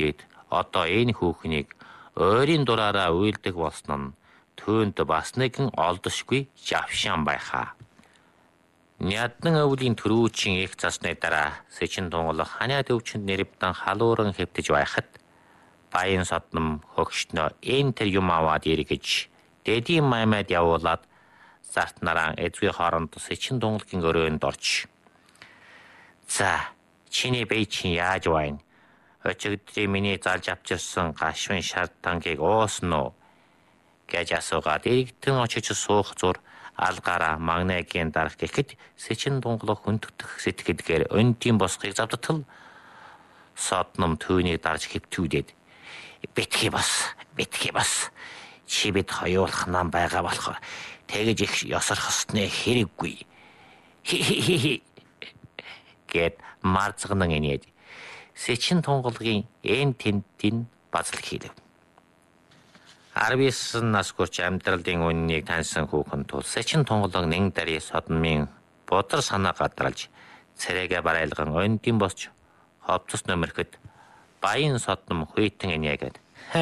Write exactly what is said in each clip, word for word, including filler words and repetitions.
мэдээд одоо энэ хүүхнийг ойрын дураараа уйлдаг болсон нь түүнд бас нэгэн олдошгүй жавшаан байхаа. Няднан өвлийн төрүүчийн их засны дараа Сэчин тунгалаг ханиад өвчнөд нэрвдэн халууран хэвтэж байхад Баян Содном хөгшнөө энэ тэр юм аваад иргэж дэдийн маймад явуулаад зартнараа эзгүй хооронд Сэчин тунгалагын өрөөнд орж "За, чиний бие чинь яаж байна? Өчигдрийн миний залж авчирсан гашуун шар тангийг уусан уу?" гэж асуугаад иргэдэн очиж суух зур алгаараа магнегийн дарах гэхэд Сэчин тунгалаг хүндэгдэх сэтгэлгээр өндийн босхийг завдтал Содном түүнийг дарж хэвтүүлээд "Битгий бас, битгий бас. Чи бид хоёулах нам байгаа болох тэгэж их ёсорхосны хэрэггүй. Хи гэд марцгнан инээд Сэчин тунгалагын эн тентийн базал хийлээ. арван нас хүрч амьдралын үннийг таньсан хүүхэн тул Сэчин тунгалаг нэн дарий Содмын бодар санаа гадралж цэрэгээ барайлган өндийн босч ховцос нөмөрөхөд Баян Содном хүйтэн инээгээд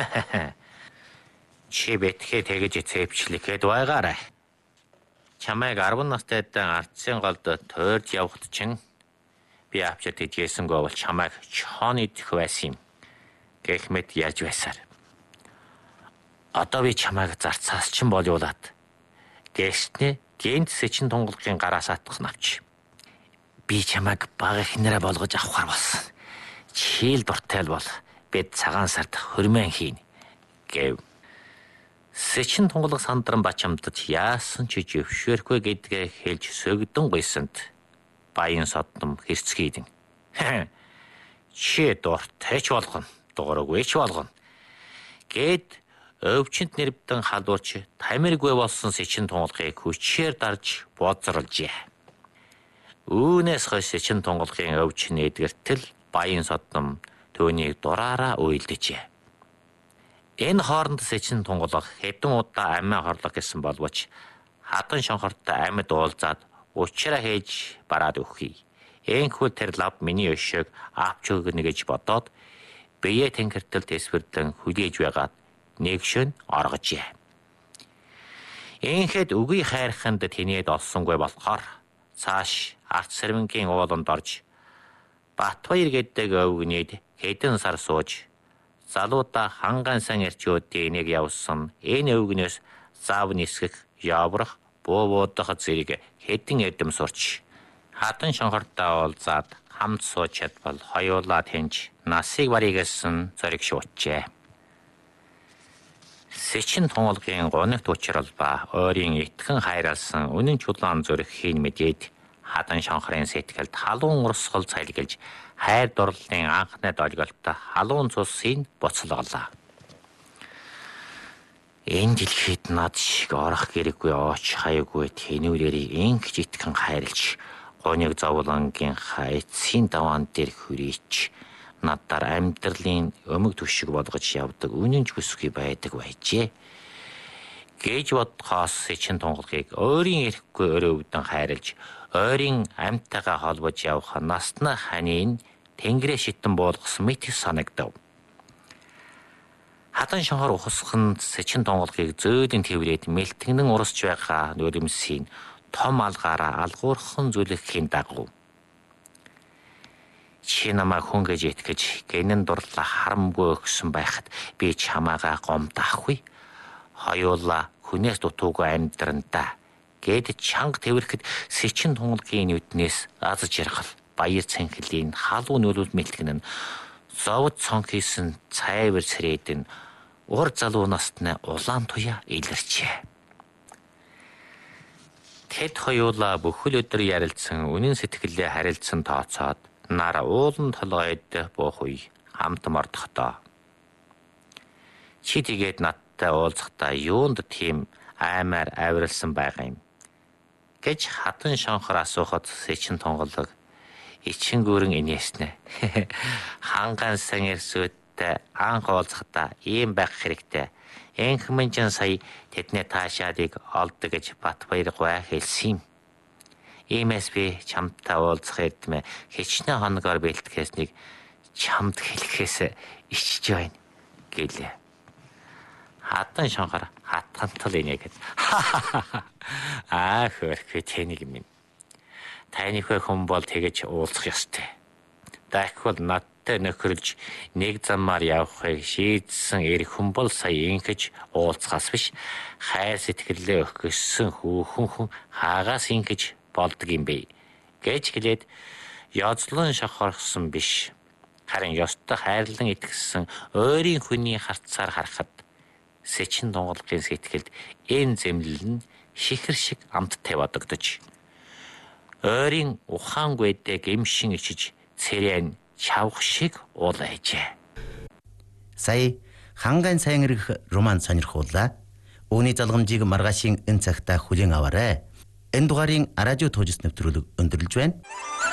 "Чи битгий тэгэж цэвчлэхэд байгаарай. Чамайг арван настай дан ардсын голд тойрж явахд чинь би авчид идгээсэнгөө бол чамайг чоон идэх байсан юм" гэх мэт яаж байсаар. "Одоо би чамайг зарцаас чин болиулаад гэснэ гэнт Сэчин тунгалагын гараас атгах навч. Би чамайг бага ихнэрэ болгож авахар болсон. Чийл дуртай бол бид цагаан сард хөрмөн хийн" гэв. Сэчин тунгалаг сандран бачамдаж яасан ч зөвшөөрөхгүй гэдгээ хэлж сөгдөн гуйсанд Баян Содном хэрцгийдэн "Чи дуртай ч болгоно, дуурайгүй ч болгоно" гэд өвчнөд нэрвдэн халуурч тамиргүй болсон Сэчин тунгалагыг хүчээр дарж бозорлжээ. Үүнээс хойш Сэчин тунгалагын өвчин эдгэртэл Баян Содном түүнийг дураараа уйлдэжээ. Энэ хооронд Сэчин тунгалаг хэдэн удаа амиа хорлох гэсэн боловч хадан шонхортой амьд уулзаад учраа хийж бараад өгье. Энэхүү тэр лав миний өшөөг авч өгнө гэж бодоод бие тэнгэртэл тэсвэрлэн хүлээж байгаад нэгшön оргожээ. Энэхэд үгүй хайрханд тэнээд олсонгүй болохоор цааш арт сэрвэнгийн ууланд орж Батбаяр гэдэг өвгнийд хэдэн сар сууж залуудаа хангаан сан эрчүүдийн нэг явсан энэ өвгнөөс зав нисгэх, яврах, буувуудах зэрэг хэдэн эдэм сурч хадан шонхортой уулзаад хамт сууж чадвал хоёулаа тэнж насыг барья гэсэн зориг шууджээ. Сэчин тунгалагын гонигт учрал ба ойрын итгэн хайрлсан үнэн чулаан зүрх хийн мэдээд хадан шонхрын сэтгэлд халуун урсгал цайлгэлж хайр дурлалын анхны долгиолтой халуун цусыг боцлоолаа. Энэ дэлхийд над шиг орох гэрэггүй ooч хаягүй тэнүүлэрийг ингэж итгэн хайрлж гониг зовлонгийн хайцын даваан дээр хүрээч надаар амьдралын өмг түшиг болгож явдаг үнэнч хүсгүй байдаг байжээ гэж бодхоос Сэчин тунгалагыг өөрийн эрэхгүй өрөвдөн хайрлж ойрын амьтайгаа холбож явах насны ханийн тэнгэрээ шитэн буулгасан мэт санагдав. Хадан шонхор ухасханд Сэчин тунгалагыг зөөлөн тэврээд мэлтгэнэн урсж байгаа нүрэмсийн том алгаараа алгуурхан зүлгэхийн дагуу "Чи намайг хүн гэж итгэж гэнэн дурлаа харамгүй өгсөн байхад би чамаагаа гомдохгүй. Хоёулаа хүнээс дутуугүй амьдрандаа" гэд чанга тэврэхэд Сэчин тунгалагын нүднээс аз жаргал баяр цэнхлийн халуун нүлүүл мэлтгэн нь зовд цонхийсэн цайвар сэрээдэн ур залуу насны улаан туяа илэрчээ. Тэд хоёулаа бүхэл өдөр ярилцсан үнэн сэтгэлээ харилцсан тооцоод нар уулан толгойд буух үе хамт мордохдоо "Чи тэгээд надтай уулзахдаа юунд тийм аймаар авиралсан байгаа юм?" гэж хадан шонхор асуухад Сэчин тунгалаг ичингүүрэн инээснэ. "Хангаан сан эрсүүдтэй анх уулзахдаа ийм байх хэрэгтэй. Энхмэн ч сая тэдний таашаалыг олдог гэж Батбаяр гуай хэлсэн юм. Иймээс би чамтай уулзах эрдмэ хичнээн хоногоор бэлтгэхээс нэг чамд хэлэхээс ичж байна гэлээ. Хадан шонхор хатгантал инегээд аа хөрхөө тэнийг минь. Таны хөө хүн бол тэгэж уулзах ёстой. Дахивал надтай нөхөрлж нэг замаар явахыг шийдсэн эрх хүн бол сая ингэж уулзахаас биш хайр сэтгэлээ өгөх гэсэн хүүхэн хүн хаагаас ингэж болдог юм бэ гэж хэлээд ёзлон шохорсон биш. Харин ёстой хайрлан итгэсэн ойрын хүний харцаар харахад сэчин дунгалгын сэтгэлд энэ зэмлэл нь шихэр шиг амттай бодогдож ойрын ухаангүйдээ гэмшин ичиж цэрэн чавх шиг уулайжээ. Сая хангайн сайн ирэх роман сонирхууллаа. Үүний залгамжийг маргаашийн энэ цагта хүлээн аваарай. Энэ дугаарыг радио тоожс нэвтрүүлэг өндөрлөж байна.